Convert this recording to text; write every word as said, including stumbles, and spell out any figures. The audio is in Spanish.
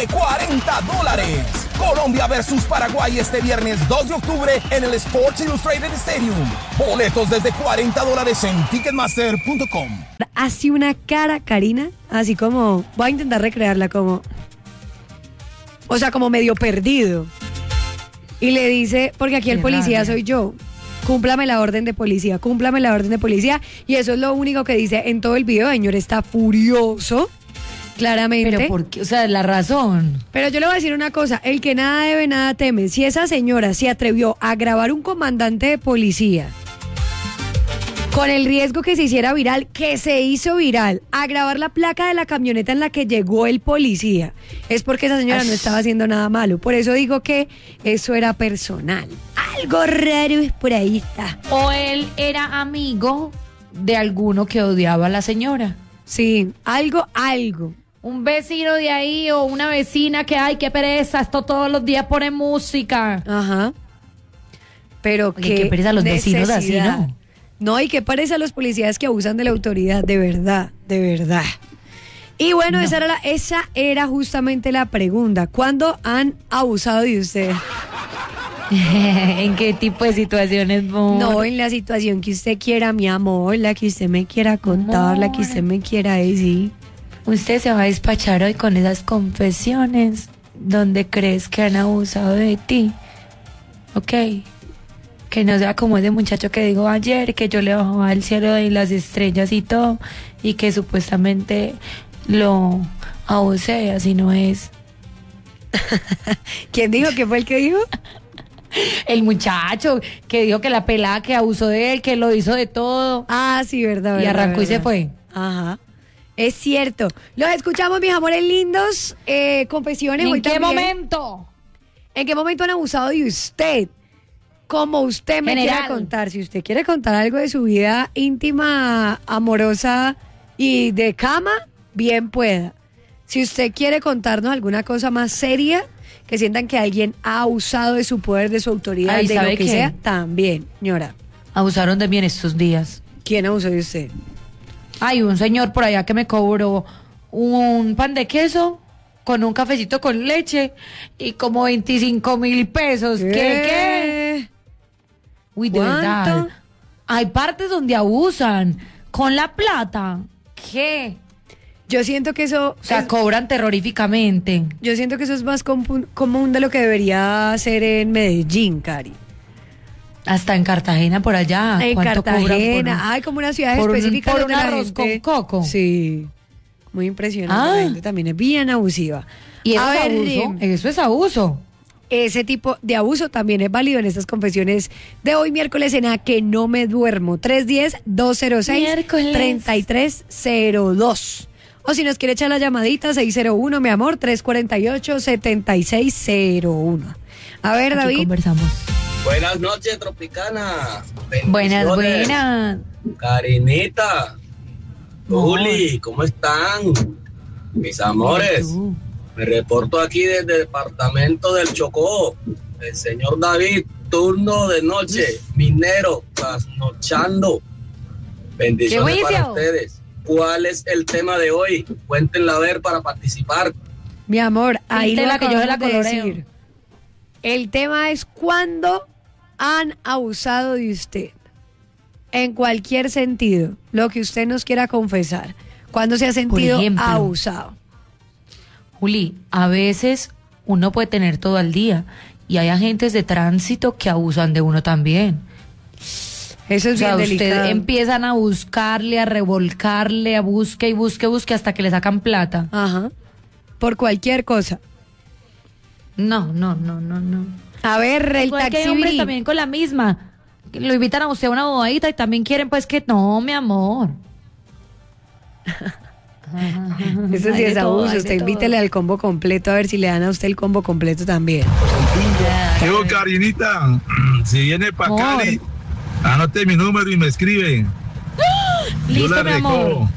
de cuarenta dólares. Colombia versus Paraguay este viernes dos de octubre en el Sports Illustrated Stadium. Boletos desde cuarenta dólares en ticketmaster punto com. Hace una cara, Karina, así como, voy a intentar recrearla como, o sea, como medio perdido. Y le dice, porque aquí el Qué policía rabia. soy yo, cúmplame la orden de policía, cúmplame la orden de policía. Y eso es lo único que dice en todo el video. El señor está furioso, claramente. Pero ¿por qué? O sea, la razón. Pero yo le voy a decir una cosa, el que nada debe, nada teme. Si esa señora se atrevió a grabar un comandante de policía con el riesgo que se hiciera viral, que se hizo viral, a grabar la placa de la camioneta en la que llegó el policía, es porque esa señora no estaba haciendo nada malo. Por eso digo que eso era personal. Algo raro es por ahí está. O él era amigo de alguno que odiaba a la señora. Sí, algo, algo. Un vecino de ahí o una vecina que, ay, qué pereza, esto todos los días pone música. Ajá. Pero Oye, qué qué pereza los vecinos así, necesidad. ¿no? No, y qué parece a los policías que abusan de la autoridad, de verdad, de verdad. Y bueno, No. esa era la, esa era justamente la pregunta. ¿Cuándo han abusado de usted? ¿En qué tipo de situaciones, amor? No, en la situación que usted quiera, mi amor, la que usted me quiera contar, la que usted me quiera decir. Usted se va a despachar hoy con esas confesiones donde crees que han abusado de ti. Ok. Que no sea como ese muchacho que dijo ayer, que yo le bajaba el cielo y las estrellas y todo, y que supuestamente lo abusé, así no es. ¿Quién dijo? ¿Qué fue el que dijo? El muchacho que dijo que la pelada que abusó de él, que lo hizo de todo. Ah, sí, verdad, Y verdad, arrancó y se verdad. fue. Ajá. Es cierto. Los escuchamos, mis amores lindos. Eh, confesiones. ¿En hoy qué también. momento? ¿En qué momento han abusado de usted? Como usted me General. quiera contar. Si usted quiere contar algo de su vida íntima, amorosa y de cama, bien pueda. Si usted quiere contarnos alguna cosa más seria, que sientan que alguien ha abusado de su poder, de su autoridad, Ay, de lo ¿sabe que qué? sea, también, señora. Abusaron de mí en estos días. ¿Quién abusó de usted? Hay un señor por allá que me cobró un pan de queso con un cafecito con leche y como veinticinco mil pesos. ¿Qué? ¿Qué? Uy, de ¿Cuánto? verdad. Hay partes donde abusan con la plata. ¿Qué? Yo siento que eso... O sea, es- cobran terroríficamente. yo siento que eso es más común, común de lo que debería ser en Medellín, Cari. Hasta en Cartagena, por allá. En ¿Cuánto cobran por Cartagena. un- Hay como una ciudad por un- específica por donde un la arroz gente- con coco? Sí. Muy impresionante. Ah. La gente también es bien abusiva. Y eso A es ver, abuso. eh, Eso es abuso. ese tipo de abuso también es válido en estas confesiones de hoy miércoles en A Que No Me Duermo. tres uno cero, dos cero seis, Miércoles. tres tres cero dos. O si nos quiere echar la llamadita, seis cero uno, mi amor, tres cuatro ocho, siete seis cero uno. A ver, Aquí David. conversamos. Buenas noches, Tropicana. Buenas, Bendiciones. buenas. Karinita, Amor. Juli, ¿cómo están? Mis amores, Tú. me reporto aquí desde el departamento del Chocó. El señor David, turno de noche, minero, trasnochando. Bendiciones ¡Qué para juicio! ustedes. ¿Cuál es el tema de hoy? Cuéntenla a ver para participar. Mi amor, ahí lo Píntela que yo se la acabamos de coloreo. decir. El tema es cuándo han abusado de usted. En cualquier sentido, lo que usted nos quiera confesar. ¿Cuándo se ha sentido ejemplo. abusado? Juli, a veces uno puede tener todo al día y hay agentes de tránsito que abusan de uno también. Eso es O sea, bien usted delicado. empiezan a buscarle, a revolcarle, a busque y busque, busque hasta que le sacan plata. Ajá. Por cualquier cosa. No, no, no, no, no. A ver, el Igual que hay taxi hombres bri- también con la misma. Que lo invitan a usted a una bodadita y también quieren pues que no, mi amor. Eso sí Hay es de todo, abuso. hay de Usted todo. invítele al combo completo a ver si le dan a usted el combo completo también. Digo, Karinita, si viene para Amor. Cali, anote mi número y me escribe. Yo Listo, la mi amor. recojo.